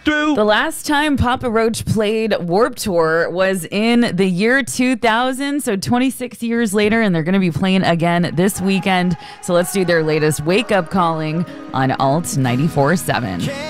through. The last time Papa Roach played Warped Tour was in the year 2000, so 26 years later, and they're going to be playing again this weekend. So let's do their latest Wake Up Calling on Alt 94.7.